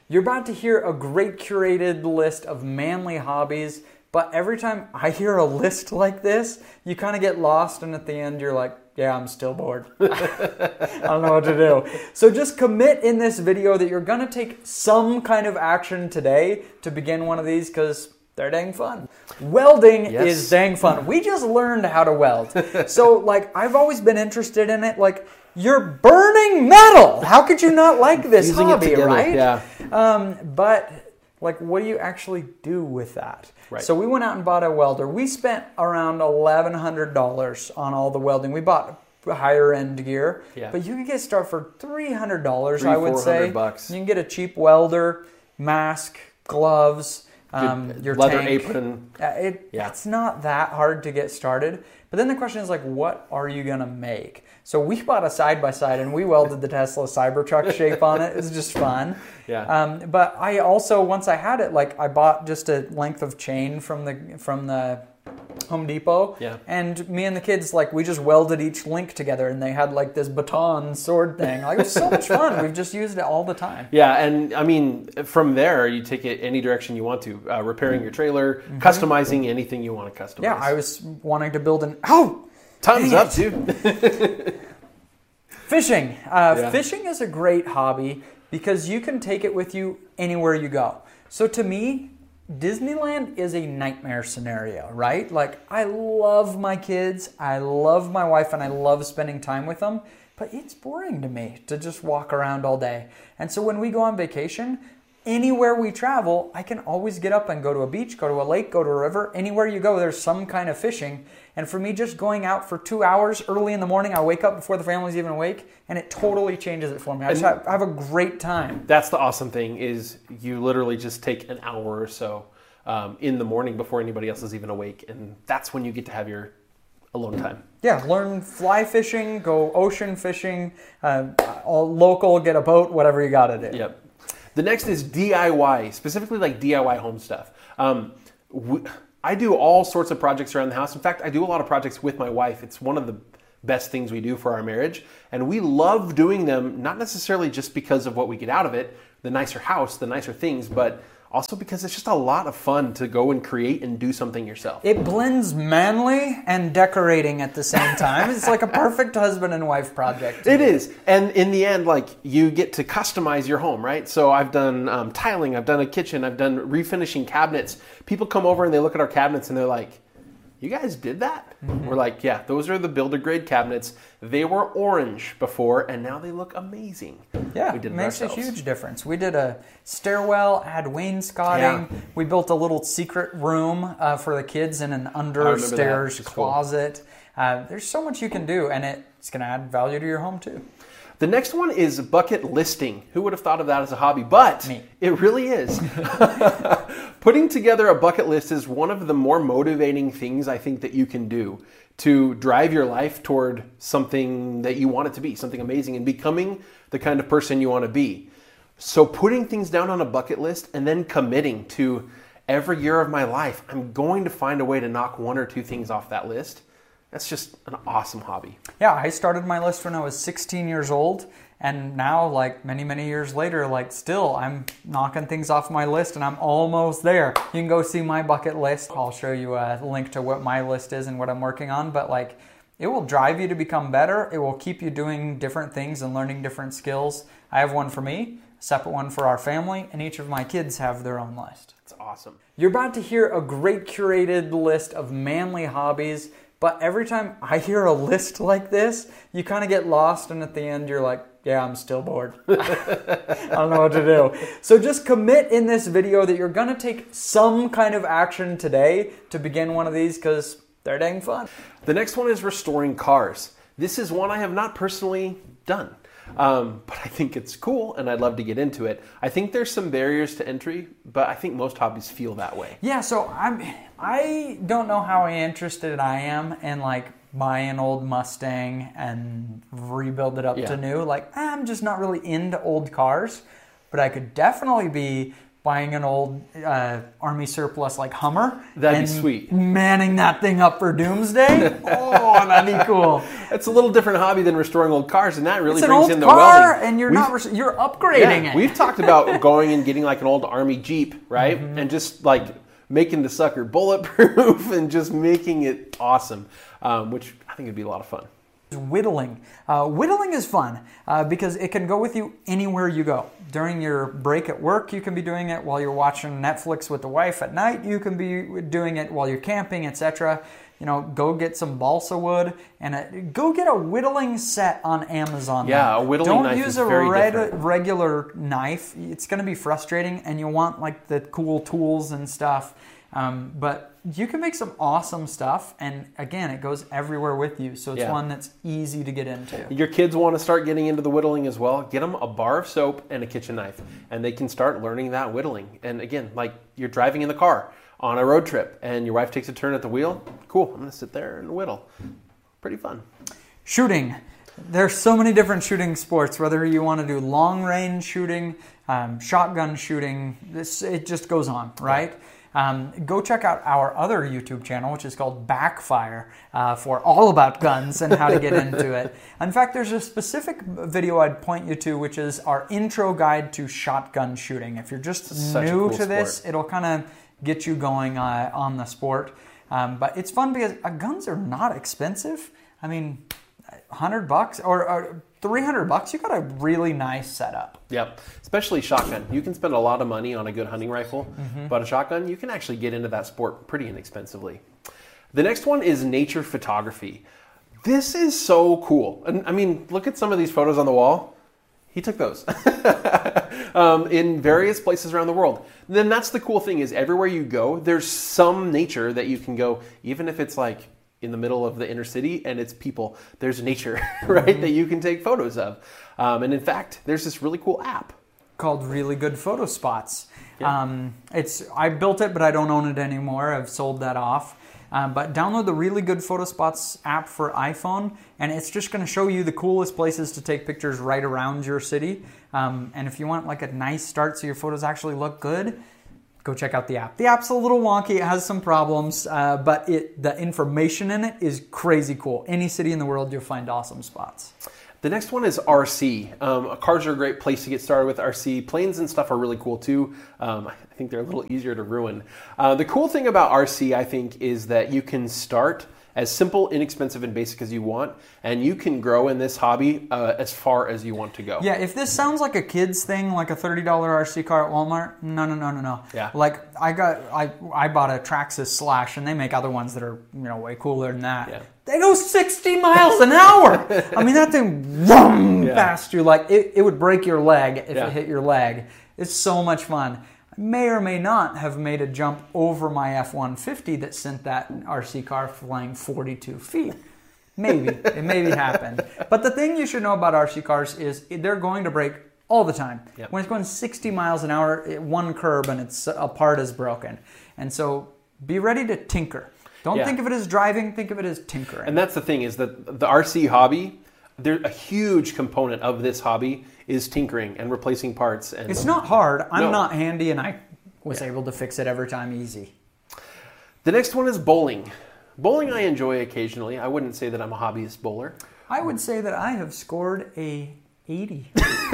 You're about to hear a great curated list of manly hobbies, but every time I hear a list like this, you kind of get lost, and at the end you're like, yeah, I'm still bored. I don't know what to do. So just commit in this video that you're going to take some kind of action today to begin one of these, because they're dang fun. Welding is dang fun. We just learned how to weld. So like, I've always been interested in it. Like, you're burning metal. How could you not like this hobby, right? Yeah. But like, what do you actually do with that? Right. So we went out and bought a welder. We spent around $1,100 on all the welding. We bought higher end gear, but you can get started for $300. I would say $400. You can get a cheap welder, mask, gloves, your leather tank. apron. It's not that hard to get started. But then the question is like, what are you gonna make? So we bought a side-by-side and we welded the Tesla Cybertruck shape on it. It was just fun. Yeah. But I also, once I had it, like, I bought just a length of chain from the Home Depot. Yeah. And me and the kids, like, we just welded each link together, and they had like this baton sword thing. Like, it was so much fun. We've just used it all the time. Yeah, and I mean, from there, you take it any direction you want to. Repairing your trailer, customizing anything you want to customize. Yeah, I was wanting to build Time's up, dude. Fishing. Fishing is a great hobby because you can take it with you anywhere you go. So to me, Disneyland is a nightmare scenario, right? Like, I love my kids, I love my wife, and I love spending time with them, but it's boring to me to just walk around all day. And so when we go on vacation, anywhere we travel, I can always get up and go to a beach, go to a lake, go to a river. Anywhere you go, there's some kind of fishing. And for me, just going out for 2 hours early in the morning, I wake up before the family's even awake, and it totally changes it for me. I have a great time. That's the awesome thing, is you literally just take an hour or so in the morning before anybody else is even awake, and that's when you get to have your alone time. Yeah, learn fly fishing, go ocean fishing, all local, get a boat, whatever you got to do. Yep. The next is DIY, specifically like DIY home stuff. I do all sorts of projects around the house. In fact, I do a lot of projects with my wife. It's one of the best things we do for our marriage. And we love doing them, not necessarily just because of what we get out of it, the nicer house, the nicer things, but also because it's just a lot of fun to go and create and do something yourself. It blends manly and decorating at the same time. It's like a perfect husband and wife project. It is. And in the end, like, you get to customize your home, right? So I've done tiling, I've done a kitchen, I've done refinishing cabinets. People come over and they look at our cabinets and they're like, you guys did that? Mm-hmm. We're like, yeah, those are the builder grade cabinets. They were orange before, and now they look amazing. Yeah, it makes a huge difference. We did a stairwell, had wainscoting. Yeah. We built a little secret room for the kids in an understairs closet. Cool. There's so much you can do, and it's going to add value to your home too. The next one is bucket listing. Who would have thought of that as a hobby? But me. It really is. Putting together a bucket list is one of the more motivating things I think that you can do to drive your life toward something that you want it to be, something amazing, and becoming the kind of person you want to be. So putting things down on a bucket list and then committing to every year of my life, I'm going to find a way to knock one or two things off that list. That's just an awesome hobby. Yeah, I started my list when I was 16 years old, and now, like, many, many years later, like, still, I'm knocking things off my list, and I'm almost there. You can go see my bucket list. I'll show you a link to what my list is and what I'm working on, but, like, it will drive you to become better. It will keep you doing different things and learning different skills. I have one for me, a separate one for our family, and each of my kids have their own list. It's awesome. You're about to hear a great curated list of manly hobbies. But every time I hear a list like this, you kind of get lost, and at the end you're like, yeah, I'm still bored. I don't know what to do. So just commit in this video that you're going to take some kind of action today to begin one of these, because they're dang fun. The next one is restoring cars. This is one I have not personally done. But I think it's cool, and I'd love to get into it. I think there's some barriers to entry, but I think most hobbies feel that way. Yeah, so I don't know how interested I am in, like, buy an old Mustang and rebuild it up to new. Like, I'm just not really into old cars, but I could definitely be buying an old Army surplus like Hummer. That'd be sweet. Manning that thing up for doomsday. Oh, that'd be cool. It's a little different hobby than restoring old cars, and that really It's brings an in old the car, welding. and you're upgrading it. We've talked about going and getting like an old Army Jeep, right? And just like making the sucker bulletproof and just making it awesome, which I think would be a lot of fun. Whittling. Whittling is fun because it can go with you anywhere you go. During your break at work, you can be doing it while you're watching Netflix with the wife at night. You can be doing it while you're camping, etc. Go get some balsa wood and go get a whittling set on Amazon. Yeah, a whittling knife is very different. Don't use a regular knife. It's going to be frustrating, and you want like the cool tools and stuff. But you can make some awesome stuff, and again, it goes everywhere with you, so it's one that's easy to get into. Your kids want to start getting into the whittling as well. Get them a bar of soap and a kitchen knife, and they can start learning that whittling. And again, like you're driving in the car on a road trip, and your wife takes a turn at the wheel. Cool, I'm going to sit there and whittle. Pretty fun. Shooting. There's so many different shooting sports, whether you want to do long-range shooting, shotgun shooting, it just goes on, right? Go check out our other YouTube channel, which is called Backfire, for all about guns and how to get into it. In fact, there's a specific video I'd point you to, which is our intro guide to shotgun shooting. If you're just new to this, it'll kind of get you going on the sport. But it's fun because guns are not expensive. I mean, $100 or $300, you got a really nice setup. Yep, especially shotgun. You can spend a lot of money on a good hunting rifle, but a shotgun, you can actually get into that sport pretty inexpensively. The next one is nature photography. This is so cool. And I mean, look at some of these photos on the wall. He took those in various places around the world. Then that's the cool thing is everywhere you go, there's some nature that you can go, even if it's like in the middle of the inner city and it's people, there's nature, right, that you can take photos of. And in fact, there's this really cool app called Really Good Photo Spots. Yeah. I built it, but I don't own it anymore. I've sold that off. But download the Really Good Photo Spots app for iPhone, and it's just going to show you the coolest places to take pictures right around your city. And if you want like a nice start so your photos actually look good, go check out the app. The app's a little wonky. It has some problems, but the information in it is crazy cool. Any city in the world, you'll find awesome spots. The next one is RC. Cars are a great place to get started with RC. Planes and stuff are really cool too. I think they're a little easier to ruin. The cool thing about RC, I think, is that you can start as simple, inexpensive, and basic as you want, and you can grow in this hobby as far as you want to go. Yeah, if this sounds like a kid's thing, like a $30 RC car at Walmart, no. Yeah. Like I bought a Traxxas Slash, and they make other ones that are way cooler than that. Yeah. They go 60 miles an hour. I mean, that thing past you like it would break your leg if it hit your leg. It's so much fun. I may or may not have made a jump over my F-150 that sent that RC car flying 42 feet. Maybe. It maybe happened. But the thing you should know about RC cars is they're going to break all the time. Yep. When it's going 60 miles an hour, one curb and a part is broken. And so be ready to tinker. Don't think of it as driving, think of it as tinkering. And that's the thing is that the RC hobby, a huge component of this hobby is tinkering and replacing parts. And it's not hard. I'm not handy, and I was able to fix it every time easy. The next one is bowling. Bowling I enjoy occasionally. I wouldn't say that I'm a hobbyist bowler. I would say that I have scored a 80.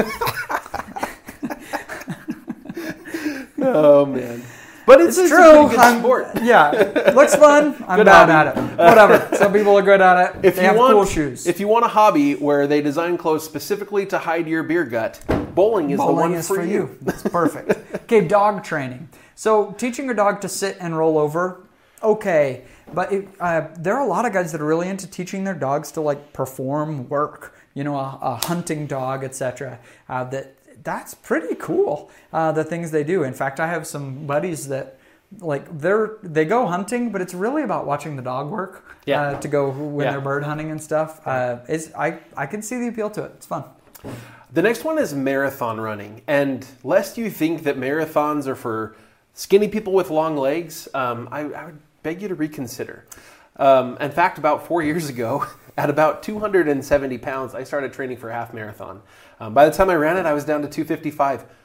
Oh, man. But it's true. A pretty good sport. Yeah, looks fun. I'm bad at it. Whatever. Some people are good at it. They have cool shoes. If you want a hobby where they design clothes specifically to hide your beer gut, bowling is the one for you. That's perfect. Okay, dog training. So teaching your dog to sit and roll over, okay. But there are a lot of guys that are really into teaching their dogs to like perform work. A hunting dog, etc. That's pretty cool, the things they do. In fact, I have some buddies that they go hunting, but it's really about watching the dog work to go when they're bird hunting and stuff. I can see the appeal to it. It's fun. The next one is marathon running. And lest you think that marathons are for skinny people with long legs, I would beg you to reconsider. In fact, about 4 years ago, at about 270 pounds, I started training for a half marathon. By the time I ran it, I was down to 255.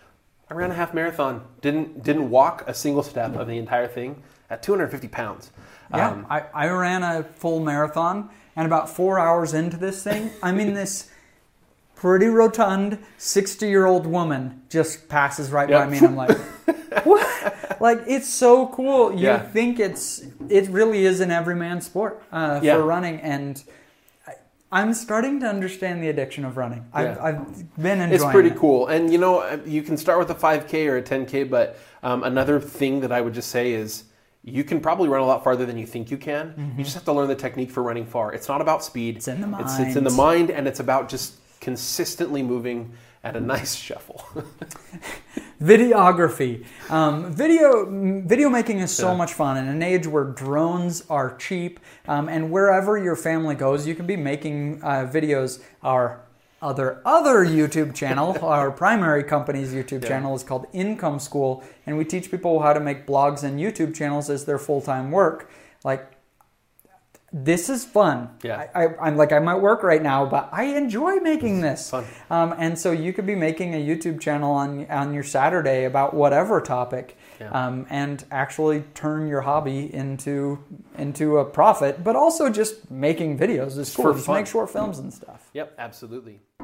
I ran a half marathon. Didn't walk a single step of the entire thing at 250 pounds. Yeah, I ran a full marathon, and about 4 hours into this thing, I'm in this pretty rotund 60-year-old woman just passes right by me, and I'm like, what? Like, it's so cool. You think it really is an everyman sport for running, and I'm starting to understand the addiction of running. I've been enjoying it. It's pretty cool. And, you can start with a 5K or a 10K, but another thing that I would just say is you can probably run a lot farther than you think you can. Mm-hmm. You just have to learn the technique for running far. It's not about speed. It's in the mind. It's in the mind, and it's about just consistently moving at a nice shuffle. Videography. Video making is so much fun in an age where drones are cheap, and wherever your family goes, you can be making videos. Our other YouTube channel, our primary company's YouTube channel is called Income School, and we teach people how to make blogs and YouTube channels as their full-time work. Like, this is fun. Yeah. I'm like, I might work right now, but I enjoy making this. Fun. And so you could be making a YouTube channel on your Saturday about whatever topic, and actually turn your hobby into a profit, but also just making videos is cool. Just make short films and stuff. Yep, absolutely.